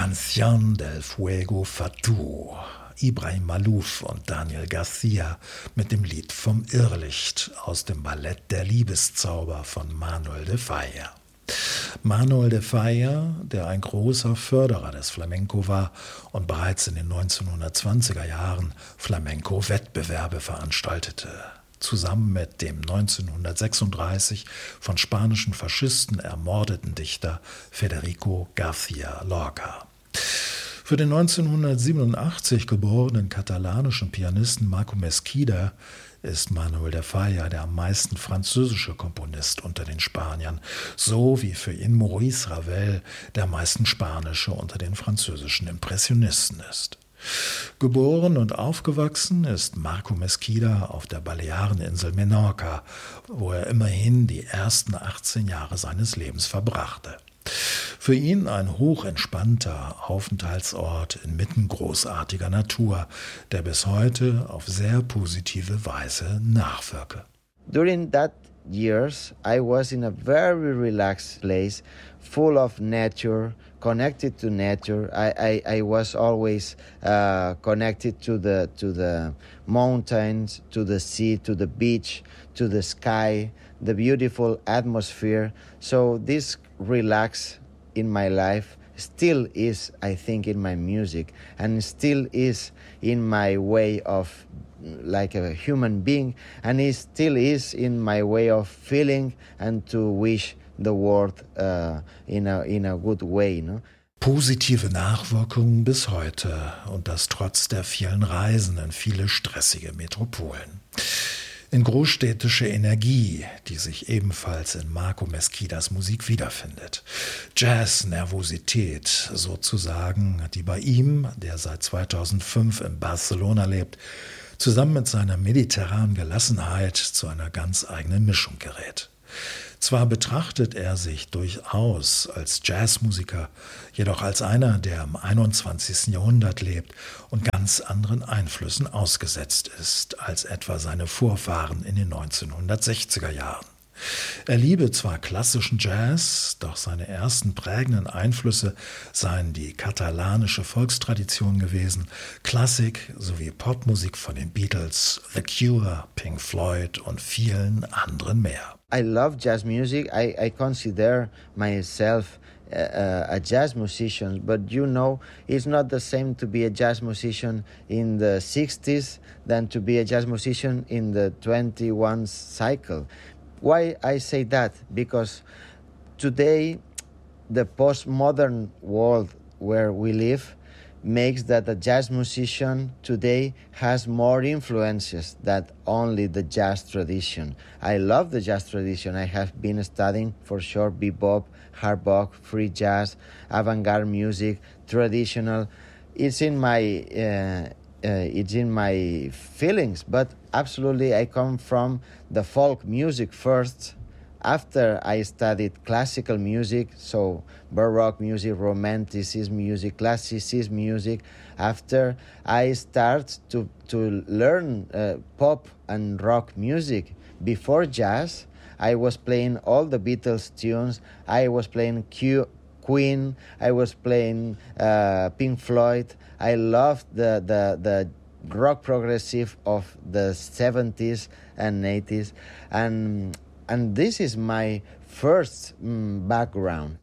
Canción del Fuego Fatu. Ibrahim Malouf und Daniel Garcia mit dem Lied vom Irrlicht aus dem Ballett Der Liebeszauber von Manuel de Falla. Manuel de Falla, der ein großer Förderer des Flamenco war und bereits in den 1920er Jahren Flamenco-Wettbewerbe veranstaltete, zusammen mit dem 1936 von spanischen Faschisten ermordeten Dichter Federico García Lorca. Für den 1987 geborenen katalanischen Pianisten Marco Mesquida ist Manuel de Falla der am meisten französische Komponist unter den Spaniern, so wie für ihn Maurice Ravel der am meisten spanische unter den französischen Impressionisten ist. Geboren und aufgewachsen ist Marco Mesquida auf der Baleareninsel Menorca, wo er immerhin die ersten 18 Jahre seines Lebens verbrachte. Für ihn ein hochentspannter Aufenthaltsort inmitten großartiger Natur, der bis heute auf sehr positive Weise nachwirke. During that years, I was in a very relaxed place, full of nature, connected to nature. I was always connected to the mountains, to the sea, to the beach, to the sky, the beautiful atmosphere. So this relax in my life still is, I think, in my music, and still is in my way of like a human being, and it still is in my way of feeling and to wish the world in a good way, no? Positive Nachwirkungen bis heute und das trotz der vielen Reisen in viele stressige Metropolen. In großstädtische Energie, die sich ebenfalls in Marco Mesquidas Musik wiederfindet. Jazz-Nervosität sozusagen, die bei ihm, der seit 2005 in Barcelona lebt, zusammen mit seiner mediterranen Gelassenheit zu einer ganz eigenen Mischung gerät. Zwar betrachtet er sich durchaus als Jazzmusiker, jedoch als einer, der im 21. Jahrhundert lebt und ganz anderen Einflüssen ausgesetzt ist als etwa seine Vorfahren in den 1960er Jahren. Er liebe zwar klassischen Jazz, doch seine ersten prägenden Einflüsse seien die katalanische Volkstradition gewesen, Klassik sowie Popmusik von den Beatles, The Cure, Pink Floyd und vielen anderen mehr. I love jazz music. I consider myself a jazz musician, but you know, it's not the same to be a jazz musician in the 60s than to be a jazz musician in the 21st cycle. Why I say that? Because today, the postmodern world where we live makes that a jazz musician today has more influences than only the jazz tradition. I love the jazz tradition. I have been studying for sure bebop, hard bop, free jazz, avant-garde music, traditional. It's in my feelings, but absolutely I come from the folk music first. After I studied classical music, so Baroque music, Romanticism music, Classicism music, after I start to learn pop and rock music. Before jazz, I was playing all the Beatles tunes, I was playing Queen, I was playing Pink Floyd. I loved the rock progressive of the 70s and 80s, and this is my first background.